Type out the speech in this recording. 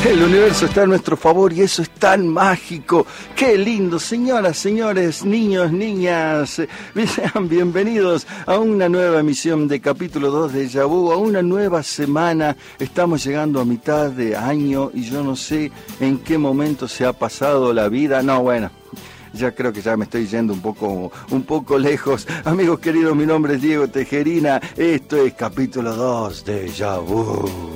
El universo está a nuestro favor y eso es tan mágico. ¡Qué lindo! Señoras, señores, niños, niñas, sean bienvenidos a una nueva emisión de capítulo 2 de Déjà Vu, a una nueva semana. Estamos llegando a mitad de año y yo no sé en qué momento se ha pasado la vida. No, bueno, ya creo que ya me estoy yendo un poco lejos. Amigos queridos, mi nombre es Diego Tejerina. Esto es capítulo 2 de Déjà Vu.